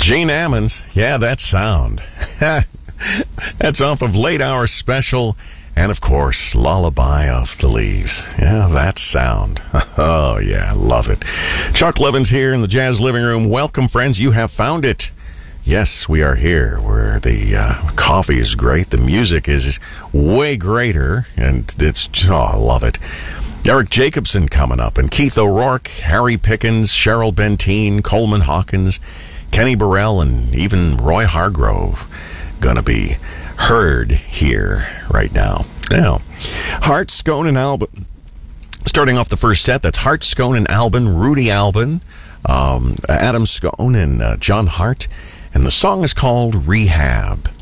Gene Ammons, yeah, that sound. That's off of Late Hour Special, and of course, Lullaby of the Leaves. Yeah, that sound. Oh, yeah, love it. Chuck Levin's here in the Jazz Living Room. Welcome, friends. You have found it. Yes, we are here where the coffee is great, the music is way greater, and it's just, oh, I love it. Eric Jacobson coming up, and Keith O'Rourke, Harry Pickens, Cheryl Benteen, Coleman Hawkins, Kenny Burrell, and even Roy Hargrove going to be heard here right now. Now, Hart, Scone, and Albin. Starting off the first set, that's Hart, Scone, and Albin, Rudy Albin, Adam Scone, and John Hart. And the song is called Rehab.